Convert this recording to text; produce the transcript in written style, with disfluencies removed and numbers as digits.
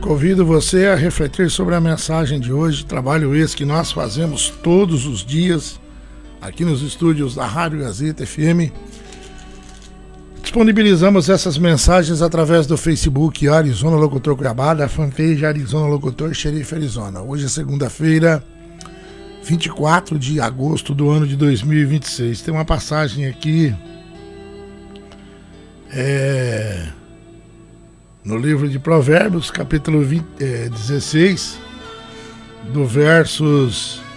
Convido você a refletir sobre a mensagem de hoje, trabalho esse que nós fazemos todos os dias aqui nos estúdios da Rádio Gazeta FM. Disponibilizamos essas mensagens através do Facebook Arizona Locutor Cuiabá, da fanpage Arizona Locutor Xerife Arizona. Hoje é segunda-feira, 24 de agosto do ano de 2026. Tem uma passagem aqui no livro de Provérbios, capítulo 16, do versos